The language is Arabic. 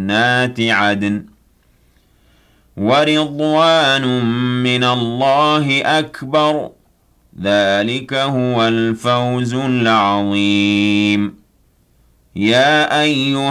جنات عدن ورضوان من الله أكبر ذلك هو الفوز العظيم يا أيها